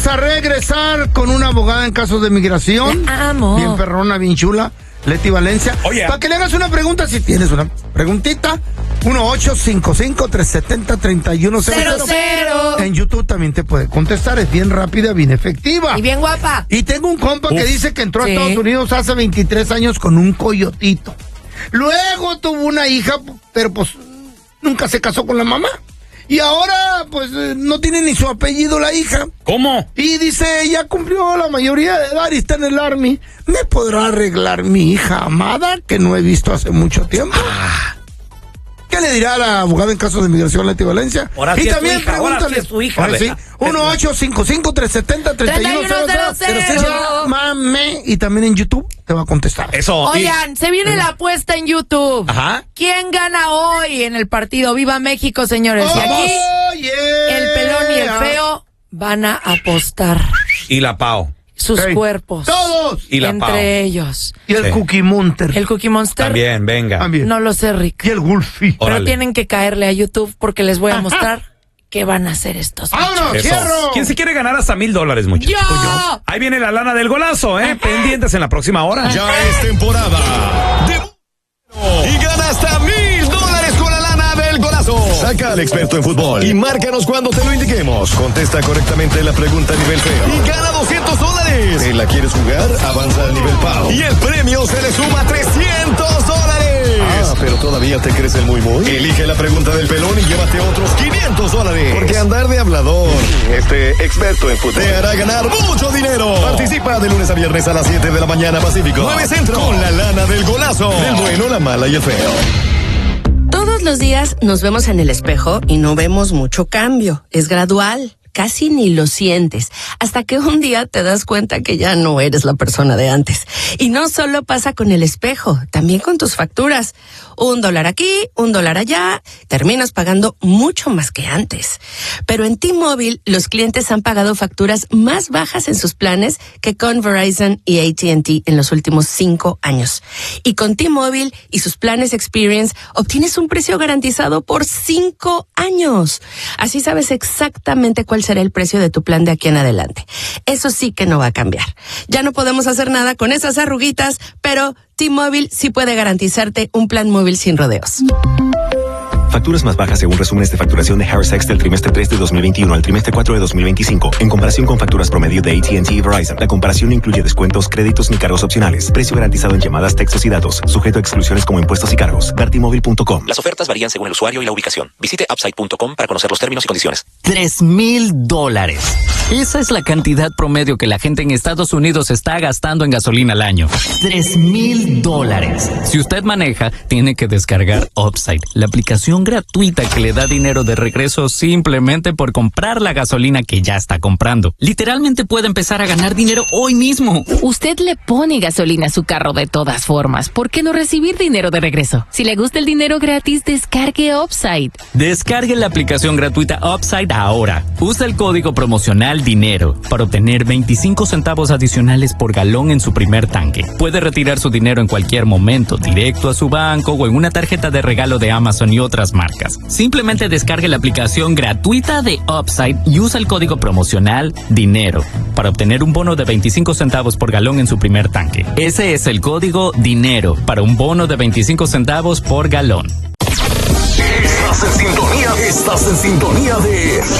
a regresar con una abogada en casos de migración. La amo. Bien perrona, bien chula. Leti Valencia. Oye. Para que le hagas una pregunta, si tienes una preguntita, 1-855-370-3100. En YouTube también te puede contestar. Es bien rápida, bien efectiva. Y bien guapa. Y tengo un compa que dice que entró a Sí. Estados Unidos hace 23 años con un coyotito. Luego tuvo una hija, pero pues nunca se casó con la mamá. Y ahora, pues, no tiene ni su apellido la hija. ¿Cómo? Y dice, ya cumplió la mayoría de edad y está en el Army. ¿Me podrá arreglar mi hija amada, que no he visto hace mucho tiempo? ¿Qué le dirá a la abogada en casos de inmigración, Leti Valencia? Ahora sí Y es también tu hija, ahora pregúntale. sí es tu hija. Ahora sí. 1-855-370-3100. Mame. Y también en YouTube te va a contestar. Eso. Oigan, se viene la apuesta en YouTube. Ajá. ¿Quién gana hoy en el partido? ¡Viva México, señores! Y aquí, el pelón y el feo van a apostar Y la Pau. sus Hey, cuerpos. todos. Y la entre Pau. ellos. Y el Sí. Cookie Monster. El Cookie Monster. También, venga. También. No lo sé, Rick. Y el Wolfie. Pero Órale. tienen que caerle a YouTube porque les voy a mostrar qué van a hacer estos. ¡Vámonos, Eso. cierro! ¿Quién se quiere ganar hasta $1,000, muchachos? ¡Yo! Ahí viene la lana del golazo, ¿eh? Pendientes en la próxima hora. Ya es temporada de y gana hasta $1,000 con la lana del golazo. Saca al experto en fútbol y márcanos cuando te lo indiquemos. Contesta correctamente la pregunta a nivel feo y gana $200. ¿Te la quieres jugar? Avanza al nivel Pau y el premio se le suma $300. Ah, pero todavía te crees el muy. Elige la pregunta del pelón y llévate otros $500. Porque andar de hablador, experto en fútbol, te hará ganar mucho dinero. Participa de lunes a viernes a las 7 de la mañana Pacífico, 9 Centro, con la lana del golazo. Del bueno, la mala y el feo. Todos los días nos vemos en el espejo y no vemos mucho cambio. Es gradual. Casi ni lo sientes, hasta que un día te das cuenta que ya no eres la persona de antes. Y no solo pasa con el espejo, también con tus facturas. $1 aquí, $1 allá, terminas pagando mucho más que antes. Pero en T-Mobile, los clientes han pagado facturas más bajas en sus planes que con Verizon y AT&T en los últimos 5 años. Y con T-Mobile y sus planes Experience, obtienes un precio garantizado por 5 años. Así sabes exactamente cuál será el precio de tu plan de aquí en adelante. Eso sí que no va a cambiar. Ya no podemos hacer nada con esas arruguitas, pero T-Mobile sí puede garantizarte un plan móvil sin rodeos. Facturas más bajas según resúmenes de facturación de Harris X del trimestre 3 de 2021 al trimestre 4 de 2025, en comparación con facturas promedio de AT&T y Verizon. La comparación incluye descuentos, créditos ni cargos opcionales. Precio garantizado en llamadas, textos y datos, sujeto a exclusiones como impuestos y cargos. Vertimóvil.com. Las ofertas varían según el usuario y la ubicación. Visite upside.com para conocer los términos y condiciones. $3,000. Esa es la cantidad promedio que la gente en Estados Unidos está gastando en gasolina al año. $3,000. Si usted maneja, tiene que descargar Upside, la aplicación gratuita que le da dinero de regreso simplemente por comprar la gasolina que ya está comprando. Literalmente puede empezar a ganar dinero hoy mismo. Usted le pone gasolina a su carro de todas formas. ¿Por qué no recibir dinero de regreso? Si le gusta el dinero gratis, descargue Upside. Descargue la aplicación gratuita Upside ahora. Usa el código promocional DINERO para obtener 25 centavos adicionales por galón en su primer tanque. Puede retirar su dinero en cualquier momento, directo a su banco o en una tarjeta de regalo de Amazon y otras marcas. Simplemente descargue la aplicación gratuita de Upside y usa el código promocional DINERO para obtener un bono de 25 centavos por galón en su primer tanque. Ese es el código DINERO para un bono de 25 centavos por galón. Estás en sintonía de